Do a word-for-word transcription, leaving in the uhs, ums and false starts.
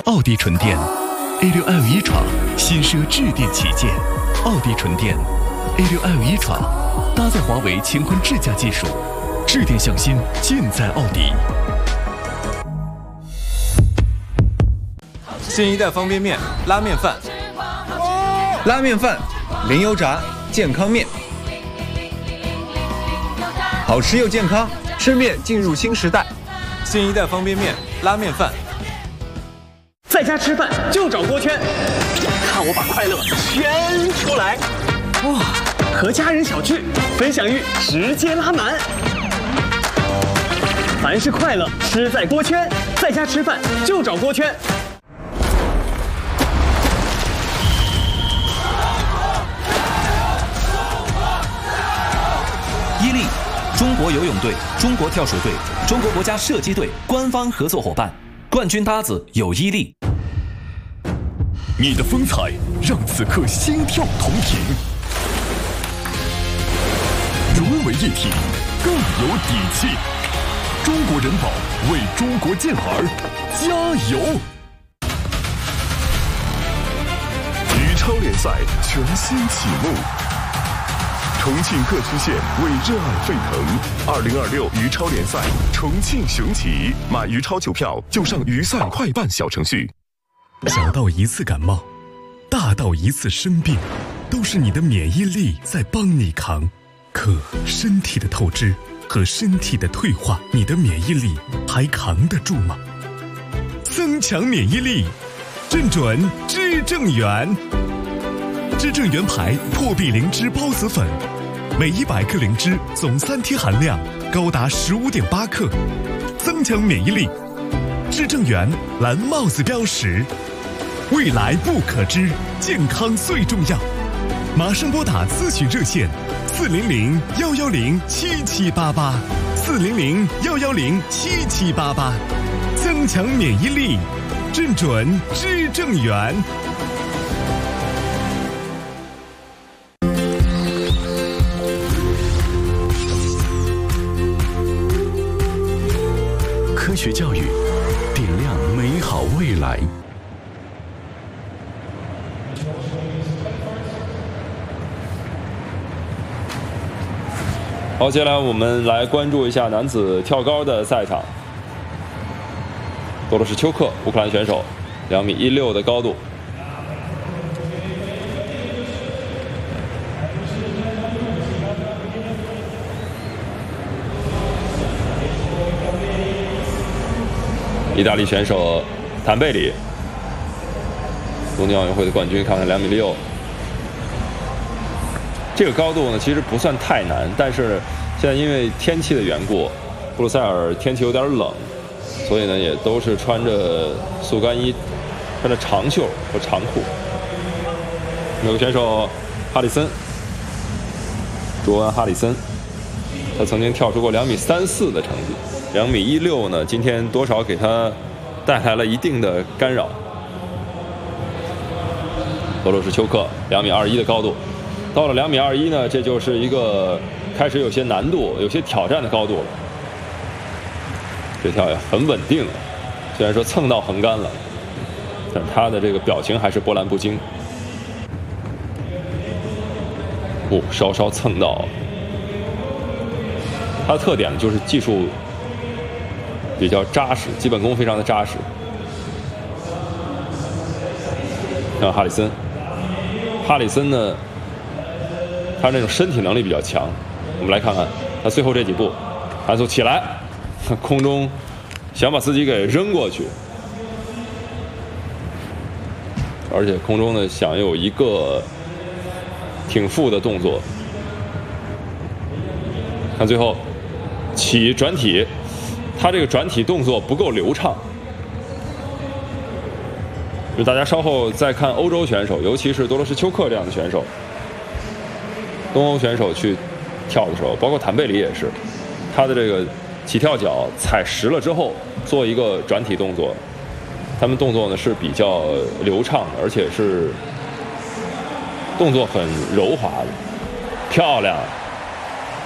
奥迪纯电 A 六 L 一闯，新奢智电旗舰，奥迪纯电 A 六 L 一闯，搭载华为乾坤智驾技术，智电向心，尽在奥迪。 新一代方便面拉面饭， 拉面饭，零油炸，健康面，好吃又健康，吃面进入新时代。 新一代方便面拉面饭， 在家吃饭就找锅圈，看我把快乐圈出来！哇，和家人小聚，分享欲直接拉满。凡是快乐，吃在锅圈，在家吃饭就找锅圈。 伊利，中国游泳队、中国跳水队、中国国家射击队官方合作伙伴，冠军搭子有伊利。 你的风采让此刻心跳同频，融为一体，更有底气。中国人保为中国健儿加油！余超联赛全新启幕。重庆各区县为热爱沸腾。二零二六余超联赛重庆雄起，买余超球票就上余赛快办小程序。小到一次感冒，大到一次生病，都是你的免疫力在帮你扛。可身体的透支和身体的退化，你的免疫力还扛得住吗？增强免疫力，正准知正元。知正元牌破壁灵芝孢子粉，每一百克灵芝总三贴含量高达十五点八克，增强免疫力。知正元蓝帽子标识，未来不可知，健康最重要。马上拨打咨询热线四零零幺幺零七七八八，四零零幺幺零七七八八，增强免疫力，正准知正元。科学教育，点亮美好未来。 好，接下来我们来关注一下男子跳高的赛场。多罗什丘克，乌克兰选手，两米一六的高度。意大利选手坦贝里，东京奥运会的冠军，看看两米六。这个高度呢，其实不算太难，但是现在因为天气的缘故，布鲁塞尔天气有点冷，所以呢也都是穿着速干衣，穿着长袖和长裤。有个选手哈里森，卓恩·哈里森，他曾经跳出过两米三四的成绩。两米一六呢，今天多少给他带来了一定的干扰。俄罗斯丘克两米二一的高度，到了两米二一呢，这就是一个开始有些难度、有些挑战的高度了。这跳也很稳定，虽然说蹭到横杆了，但他的这个表情还是波澜不惊。哦，稍稍蹭到。他的特点就是技术比较扎实，基本功非常的扎实。看哈里森，哈里森呢，他那种身体能力比较强。我们来看看他最后这几步，韩速起来，空中想把自己给扔过去，而且空中呢想有一个挺腹的动作。看最后起转体。他这个转体动作不够流畅，就大家稍后再看欧洲选手，尤其是多罗什丘克这样的选手，东欧选手去跳的时候，包括坦贝里也是，他的这个起跳脚踩实了之后做一个转体动作，他们动作呢是比较流畅的，而且是动作很柔滑的，漂亮。